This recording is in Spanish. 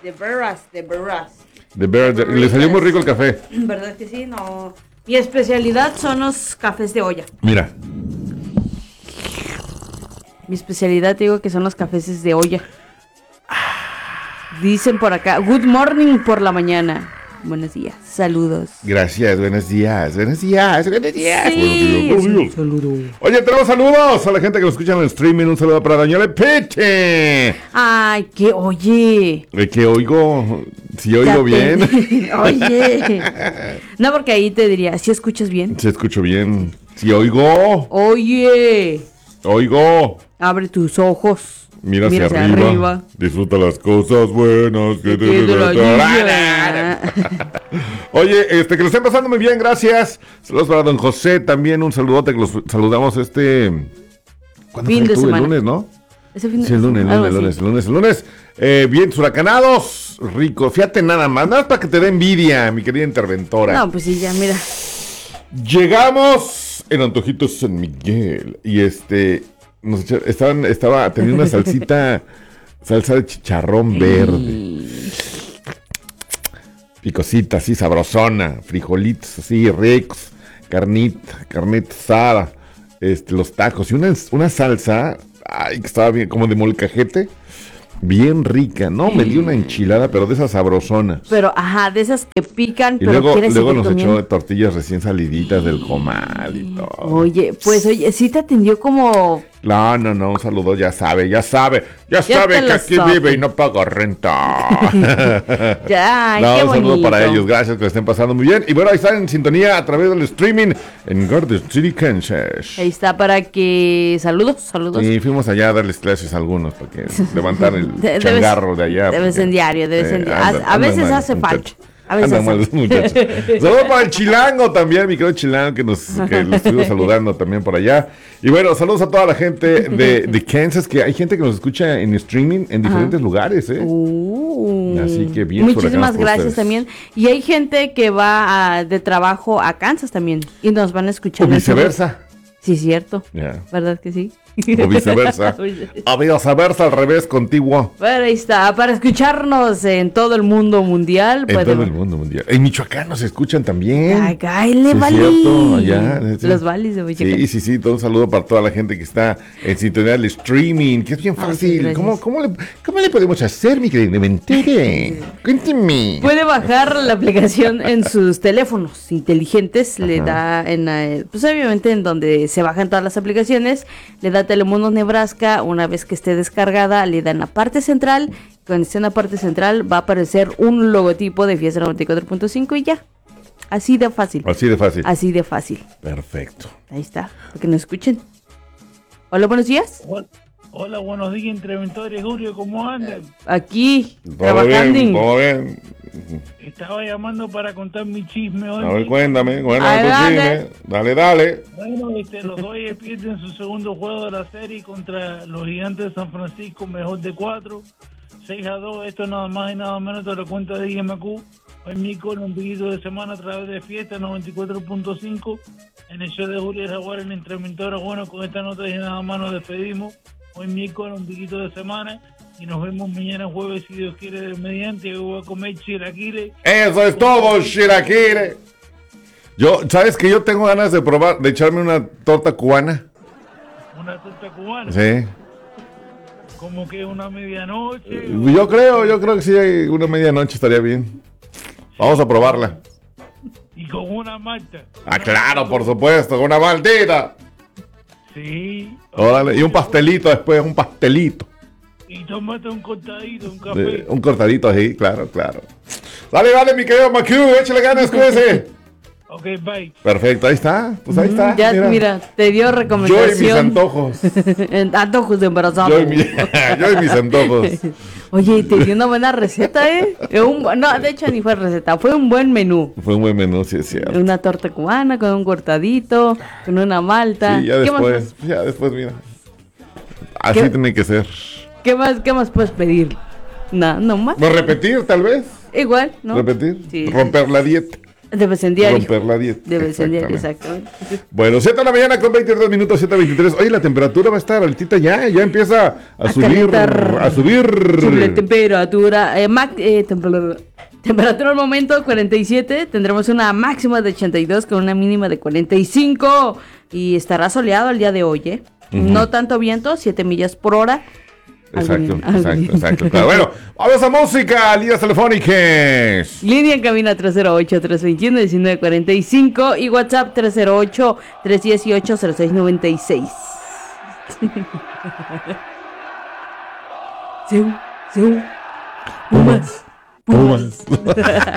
De veras. De veras, le salió muy rico el café. ¿Verdad que sí? No. Mi especialidad son los cafés de olla. Mira. Mi especialidad, te digo que son los cafés de olla. Dicen por acá, good morning por la mañana. Buenos días, saludos. Gracias, buenos días. Sí, Saludos. Oye, tenemos saludos a la gente que nos escucha en el streaming. Un saludo para Daniela Peche. Ay, que oye. Que oigo, si oigo bien. Oye. No, porque ahí te diría, si escuchas bien. Si escucho bien. Si oigo. Oye. Oigo. Abre tus ojos. Mira hacia arriba. Disfruta las cosas buenas. Oye, que lo estén pasando muy bien, gracias. Saludos para don José, también un saludote que los saludamos ¿cuándo fin de semana. El lunes, ¿no? Ese fin de sí, el lunes. Bien, huracanados, rico. Fíjate nada más para que te dé envidia, mi querida interventora. No, pues sí, ya, mira. Llegamos en Antojitos San Miguel y tenía una salsa de chicharrón verde. Picosita, así, sabrosona. Frijolitos, así, ricos. Carnita asada. Los tacos. Y una salsa, que estaba bien, como de molcajete. Bien rica. No, me dio una enchilada, pero de esas sabrosonas. Pero, de esas que pican, y pero luego nos echó tortillas recién saliditas del comal y todo. Oye, sí te atendió como... No, un saludo, ya sabe que aquí vive y no paga renta. Ya, qué bonito. Un saludo para ellos, gracias, que lo estén pasando muy bien. Y bueno, ahí están en sintonía a través del streaming en Garden City, Kansas. Ahí está para que... Saludos. Y fuimos allá a darles clases a algunos para que levantaran el changarro de allá. Debe ser diario. A veces hace falta. Andan mal los muchachos. Saludos para el Chilango también, mi querido Chilango, que lo estuvo saludando también por allá. Y bueno, saludos a toda la gente de Kansas, que hay gente que nos escucha en streaming en diferentes lugares, Así que bien. Muchísimas gracias también. Y hay gente que va de trabajo a Kansas también y nos van a escuchar. O viceversa. Sí, cierto. ¿Verdad que sí? O viceversa. O viceversa, al revés, contiguo. Pero ahí está, para escucharnos en todo el mundo mundial. En todo el mundo mundial. En Michoacán nos escuchan también. ¡Ay, Vali! Cierto, allá. Los Valis de Michoacán. Sí. Todo un saludo para toda la gente que está en sintonía del streaming, que es bien fácil. ¿Cómo le podemos hacer, mi querido? Me enteré. Cuénteme. Puede bajar la aplicación en sus teléfonos inteligentes. Le da pues obviamente en donde se bajan todas las aplicaciones, le da Telemundo Nebraska. Una vez que esté descargada, le da en la parte central. Cuando esté en la parte central va a aparecer un logotipo de Fiesta 94.5 y ya. Así de fácil. Perfecto. Ahí está, para que nos escuchen. Hola, buenos días. Hola, buenos días, interventores. Julio, ¿cómo andan? Aquí, trabajando. Todo bien. Estaba llamando para contar mi chisme hoy. A ver, cuéntame, tu chisme. Dale. Bueno, los Dodgers pierden su segundo juego de la serie contra los Gigantes de San Francisco, mejor de 4, 6-2. Esto nada más y nada menos de la cuenta de IMQ. Hoy miércoles, un poquito de semana a través de Fiesta 94.5. En el show de Julio Jaguar, en la interventora. Bueno, con esta nota y nada más nos despedimos. Hoy miércoles, un poquito de semana. Y nos vemos mañana jueves, si Dios quiere, de mediante. Yo voy a comer chilaquiles. Eso es todo, chilaquiles. ¿Sabes que yo tengo ganas de echarme una torta cubana? ¿Una torta cubana? Sí. Como que una medianoche. Yo creo que sí, una medianoche estaría bien. Vamos a probarla. Y con una malta. Claro, por supuesto, con una maldita. Sí. Órale, y un pastelito después, un pastelito. Y tómate un cortadito, un café. Un cortadito así, claro. Dale, mi querido Macu, échale ganas, cuídese. Ok, bye. Perfecto, ahí está. Pues ahí está. Ya, mira, te dio recomendación. Yo y mis antojos. Antojos de embarazado. Yo y mis antojos. Oye, te dio una buena receta, No, de hecho ni fue receta, fue un buen menú. Sí, es cierto. Una torta cubana con un cortadito, con una malta. Sí, ya después, mira. Así tiene que ser. ¿Qué más puedes pedir? Nada, no más. ¿No repetir, tal vez? Igual, ¿no? ¿Repetir? Sí, ¿Romper la dieta? Debe ser diario. romper la dieta. Debe ser diario, exactamente. Bueno, 7 de la mañana con 22 minutos, 7:23. Oye, la temperatura va a estar altita ya empieza a subir. calentar. A subir. Sube la temperatura. Temperatura al momento 47. Tendremos una máxima de 82 con una mínima de 45. Y estará soleado el día de hoy, ¿eh? No tanto viento, 7 millas por hora. Exacto. Claro. Bueno, vamos a música, líneas telefónicas. Línea en cabina 308-321-1945 y WhatsApp 308-318-0696. Pumas.